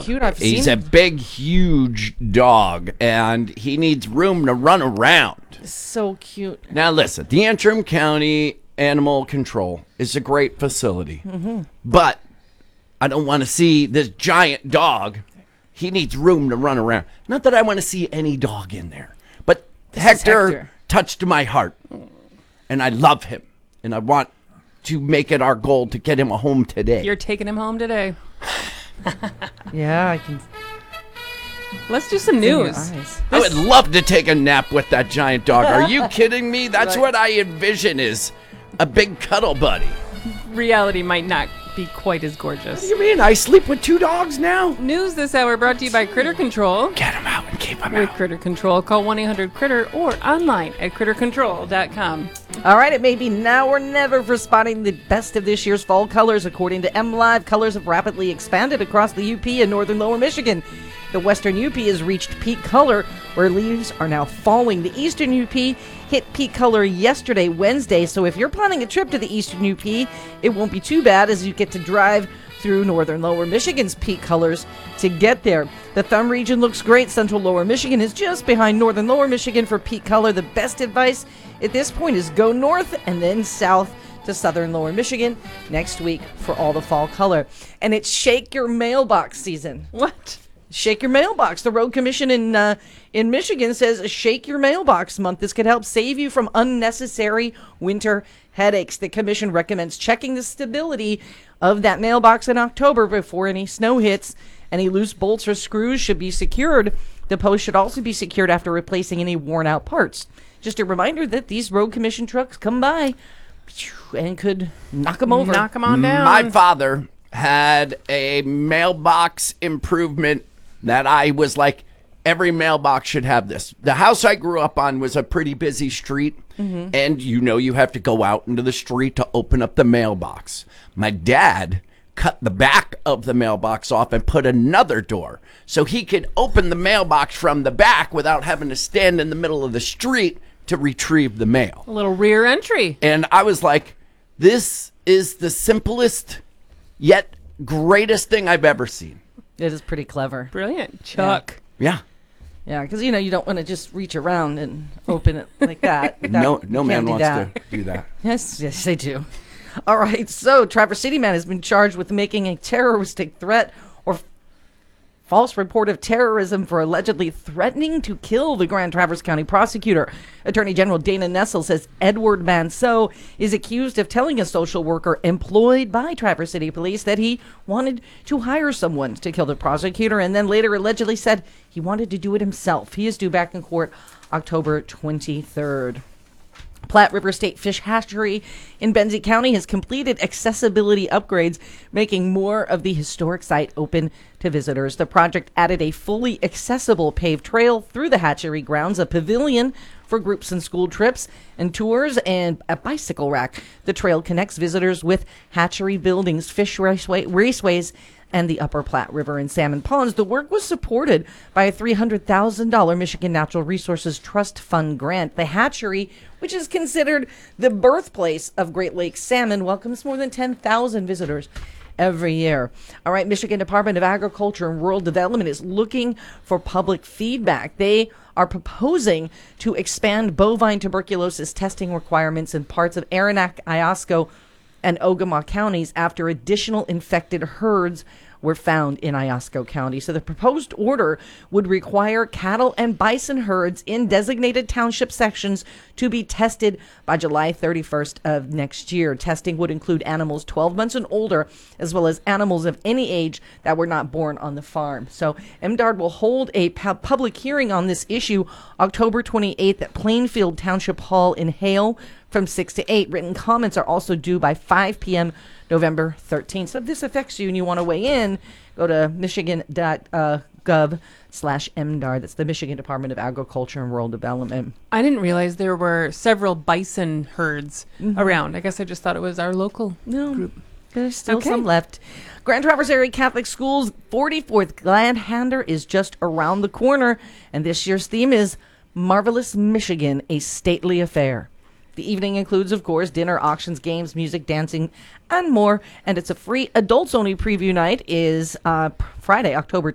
cute. I've seen He's a big, huge dog, and he needs room to run around. So cute. Now, listen, the Antrim County Animal Control is a great facility, but I don't want to see this giant dog. He needs room to run around. Not that I want to see any dog in there, but Hector touched my heart, and I love him, and I want to make it our goal to get him a home today. You're taking him home today. Yeah, I can. Let's do some news. I would love to take a nap with that giant dog. Are you kidding me? That's what I envision is a big cuddle buddy. Reality might not be quite as gorgeous. What do you mean? I sleep with 2 dogs now? News this hour brought to you by Critter Control. Get him out and keep him With out. Critter Control, call 1-800-CRITTER or online at crittercontrol.com. All right, it may be now or never for spotting the best of this year's fall colors. According to MLive, colors have rapidly expanded across the UP and northern lower Michigan. The western UP has reached peak color, where leaves are now falling. The eastern UP hit peak color yesterday, Wednesday, so if you're planning a trip to the eastern UP, it won't be too bad as you get to drive through northern lower Michigan's peak colors to get there. The thumb region looks great. Central lower Michigan is just behind northern lower Michigan for peak color. The best advice at this point is go north and then south to southern lower Michigan next week for all the fall color. And it's Shake Your Mailbox season. What? Shake your mailbox. The Road Commission in Michigan says Shake Your Mailbox Month. This could help save you from unnecessary winter headaches. The commission recommends checking the stability of that mailbox in October before any snow hits. Any loose bolts or screws should be secured. The post should also be secured after replacing any worn out parts. Just a reminder that these Road Commission trucks come by and could knock them over. Knock them on down. My father had a mailbox improvement that I was like, every mailbox should have this. The house I grew up on was a pretty busy street, and you have to go out into the street to open up the mailbox. My dad cut the back of the mailbox off and put another door so he could open the mailbox from the back without having to stand in the middle of the street to retrieve the mail. A little rear entry. And I was like, this is the simplest yet greatest thing I've ever seen. It is pretty clever. Brilliant. Chuck. Yeah. Yeah, because, you don't want to just reach around and open it like that. No man do wants that. to do that. Yes, they do. All right, so Traverse City man has been charged with making a terroristic threat or false report of terrorism for allegedly threatening to kill the Grand Traverse County prosecutor. Attorney General Dana Nessel says Edward Manceau is accused of telling a social worker employed by Traverse City Police that he wanted to hire someone to kill the prosecutor, and then later allegedly said he wanted to do it himself. He is due back in court October 23rd. Platte River State Fish Hatchery in Benzie County has completed accessibility upgrades, making more of the historic site open to visitors. The project added a fully accessible paved trail through the hatchery grounds, a pavilion for groups and school trips and tours, and a bicycle rack. The trail connects visitors with hatchery buildings, fish raceways, and the Upper Platte River and salmon ponds. The work was supported by a $300,000 Michigan Natural Resources Trust Fund grant. The hatchery, which is considered the birthplace of Great Lakes salmon, welcomes more than 10,000 visitors every year. All right, Michigan Department of Agriculture and Rural Development is looking for public feedback. They are proposing to expand bovine tuberculosis testing requirements in parts of Aranac, Iosco, and Ogama counties after additional infected herds were found in Iosco County. So the proposed order would require cattle and bison herds in designated township sections to be tested by July 31st of next year. Testing would include animals 12 months and older, as well as animals of any age that were not born on the farm. So MDARD will hold a public hearing on this issue October 28th at Plainfield Township Hall in Hale from 6 to 8. Written comments are also due by 5 p.m. November 13th. So if this affects you and you want to weigh in, go to michigan.gov/MDARD. That's the Michigan Department of Agriculture and Rural Development. I didn't realize there were several bison herds around. I guess I just thought it was our local group. There's still some left. Grand Traverse Area Catholic Schools' 44th Glad Hander is just around the corner, and this year's theme is Marvelous Michigan, a Stately Affair. The evening includes, of course, dinner, auctions, games, music, dancing, and more. And it's a free adults-only preview night is Friday, October